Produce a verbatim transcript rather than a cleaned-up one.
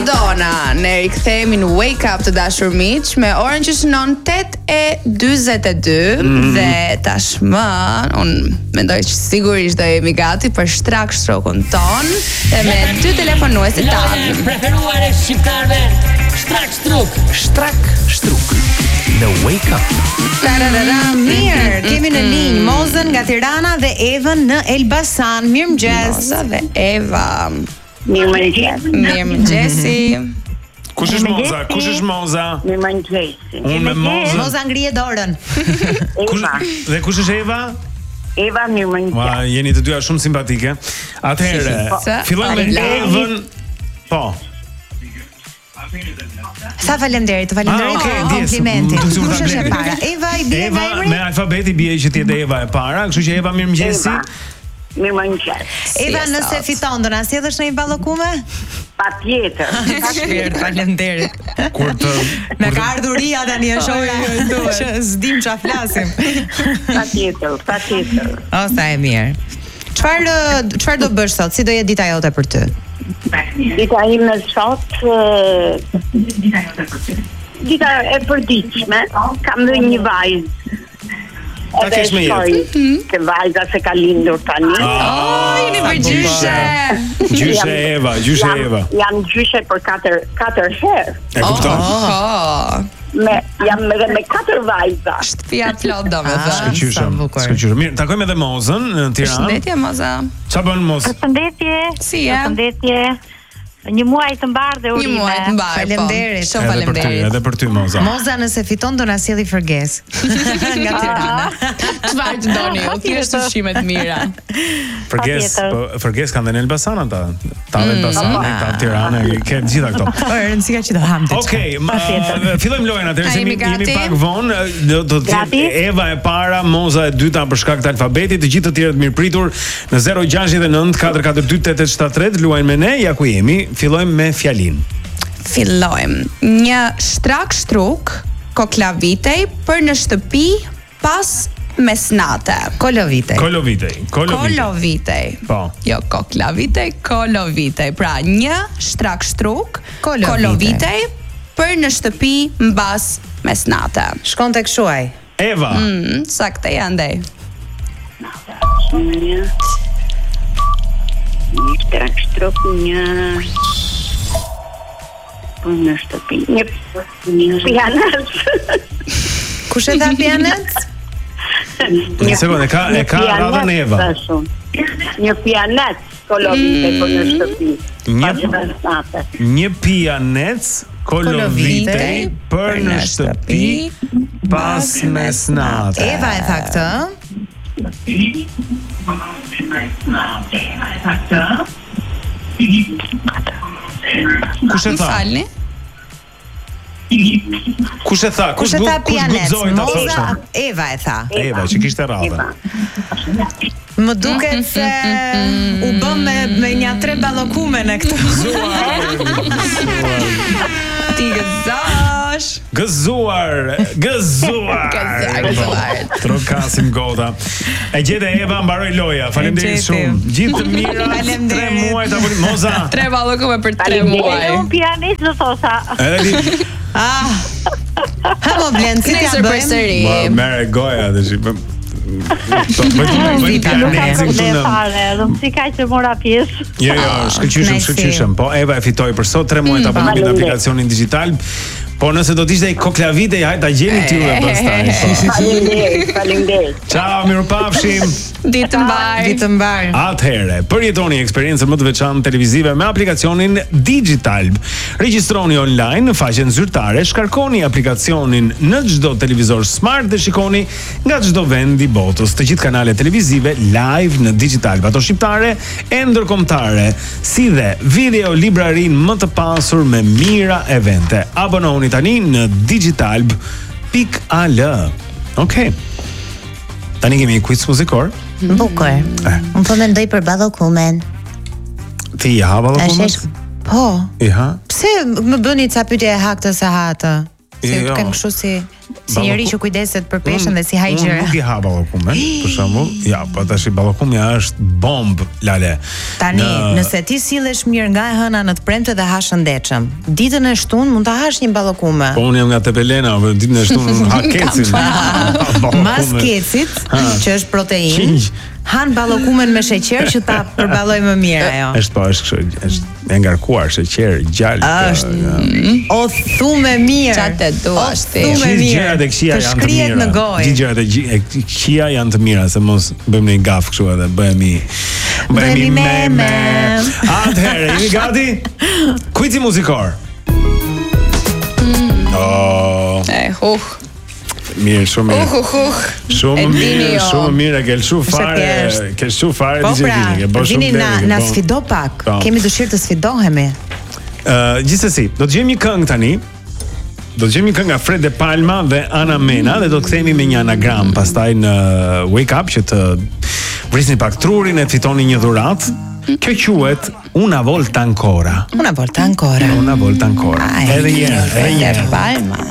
Madonna, ne rikthehemi në Wake Up të dashur miq me orën që shënon tetë e dyzet e dy mm. dhe tashmë un mendoj që sigurisht do jemi gati për shtrak shtrokun ton dhe me dy telefonues të tanë. Preferuar e shqiptarëve, shtrak shtruk, shtrak shtruk në Wake Up. Tararara, mirë, kemi në linjë Mozën nga Tirana dhe Evën në Elbasan. Mirëmëngjes. Moza dhe Eva. Mirëmëngjes. Mirëmëngjesi. Kush është Moza? Kush është Moza? Mirëmëngjesi. Unë me Moza. Moza ngrihet dorën. Eva. Dhe kush është Eva? Eva, mirëmëngjes. Ua, jeni të dyja shumë simpatike. Atëherë, fillojmë me Evën. Po. Sa faleminderit, faleminderit ah, okay, për komplimentin. Kush është e para? Eva i bie Eva, me emrin? me alfabeti bie që ti je Eva e para, kështu që Eva mirëmëngjesi. Mirëmëngjes. Eva, nëse fiton do na sjellësh në një ballokume? Patjetër. Shpirt, faleminderit. Kur të Me ka ardhuria tani është ora që s'dim ç'a flasim. Patjetër, patjetër. Osa e mirë. Çfarë çfarë do bësh sot? Si do jetë dita jote për ty? Dita ime sot, dita jote për ty. Dita e përditshme, kam dhe një vajzë. Ta kesh me jetë. Ke vajza se ka lindur tani. Oh, jeni përgjyshe. Gjyshe Eva, gjyshe Eva. Jam gjyshe për katër katër herë. E kupton? Oh. Me jam edhe me katër vajza. Shtëpia plot domethënë. Shkëlqyshëm. Shkëlqyshëm. Mirë, takojmë edhe Mozën në Tiranë. Përshëndetje Moza. Çfarë bën Moz? Përshëndetje. Si je? Përshëndetje. Një muaj të mbarë dhe urime. Një muaj të mbarë. Faleminderit. Shumë faleminderit. Edhe për ty Moza. Moza nëse fiton do na sjelli fërgesë nga Tirana. Çfarë të doni? U thjesht ushqime të mira. Fërgesë, po fërgesë kanë në Elbasan ata. Ta në Elbasan, ta në Tiranë, ke gjitha këto. Po rëndësika që do ham diçka. Okej, fillojmë lojën atëherë se jemi jemi pak vonë. Do të thotë Eva e para, Moza e dyta për shkak të alfabetit, të gjithë të tjerët mirëpritur në zero gjasht e nëntë katër katër dy tetë shtat tre luajnë me ne, ja ku jemi. Fillojmë me fjalin. Fillojmë. Një shtrak shtruk koklavitej për në shtëpi pas mesnate. Kolovitej. Kolovitej. Kolovitej. Po. Jo koklavitej, kolovitej. Pra një shtrak shtruk Kolovitej. kolovitej për në shtëpi mbas mesnate. Shkon tek shuaj. Eva. Mm, saktë andej. Një Një shtrak shtruk, një për në shtëpi. Një Një pianet. Kush e tha pianet? Një sekondë, ka e ka radhën Eva. Një pianet kolovite për në shtëpi. Një Një pianet kolovitej për në shtëpi pas mesnate. Eva e tha këtë. Kush e tha? Falni. Kush e tha? Kush e tha pianet? guxoi ta Moza, thoshte? Eva e tha. Eva që kishte radhën. Më duket se u bë me me një tre ballokume në këtë. Ti gëzosh. Gëzuar, gëzuar. Gëzuar. Trokasim goda. E gjete Eva, mbaroi loja. Faleminderit shumë. Gjithë të mira. tre muaj ta bëni Moza. Tre ballokume për tre muaj. Unë pianist do thosha. Edhe ti. Ah. Ha mo blen, si t'ja Nesër bëjmë? përsëri. Ma merre goja tash. Nuk ka problem fare, do si ka që mora pjesë. Jo, jo, shkëlqyshëm, shkëlqyshëm. Po Eva e fitoi për sot tre muaj ta bëni në aplikacionin digjital. Po nëse do të ishte koklavitej, hajt ta gjeni ti edhe pastaj. Faleminderit, faleminderit. Ciao, mirupafshim. Ditë të mbar. Ditë të mbar. Atëherë, përjetoni eksperiencën më të veçantë televizive me aplikacionin Digital. Regjistroni online në faqen zyrtare, shkarkoni aplikacionin në çdo televizor smart dhe shikoni nga çdo vend i botës të gjithë kanalet televizive live në Digital. Ato shqiptare e ndërkombëtare, si dhe video librarin më të pasur me mira evente. Abononi tani në digitalb pikë al. Okej. Tani kemi një quiz muzikor. Bukur. Unë po mendoj për ballokumen. Ti i ha ballokumen? Po. I ha? Pse më bëni ca pyetje e haktës së hatë? Se Jo. kem kështu si Si njeri që kujdeset për peshën dhe si haj gjëra. Unë nuk i ha ballakumen, për shembull. Ja, po tash ballakumja është bomb, Lale. Tani, në... nëse ti sillesh mirë nga e hëna në të premte dhe ha shëndetshëm, ditën e shtunë mund ta hash një ballakume. Po unë jam nga Tepelena, po ditën e shtunë ha kecin. Mas kecit, që është protein. Han ballakumen me sheqer që ta përballoj më mirë ajo. Është po, është kështu, është e ngarkuar sheqer, gjallë. Është. O thume mirë. Çfarë të duash ti? Gjithë gjërat e këqija janë të mira. Në gojë. Gjithë gjërat e këqija janë të mira, se mos bëjmë një gaf kështu edhe bëhemi bëhemi meme. Atëherë, jemi gati? Quizi muzikor. Oh. E huh. Mirë, shumë mirë. Uh, uh, uh. Shumë mirë, shumë mirë, ke lëshu fare, ke lëshu fare po di pra, që ke bërë shumë vini na, na sfido pak, po. Kemi dëshirë të sfidohemi. Uh, gjithsesi, do të gjejmë një këngë tani. Do të gjejmë një këngë nga Fred De Palma dhe Ana Mena dhe do të kthehemi me një anagram pastaj në Wake Up që të vrisni pak trurin e fitoni një dhuratë. Kjo quhet Una volta ancora. Una volta ancora. Una volta ancora. Edhe një herë, edhe një herë. Palma.